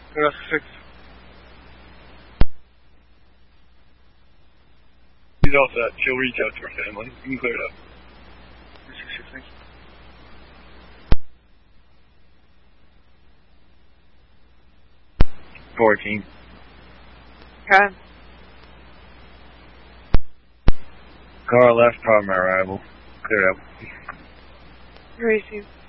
That's 6. He's all set. She'll reach out to her family. You can clear it up. 6, thank you. $14. Okay. Car left, car my arrival. Clear up. Receive.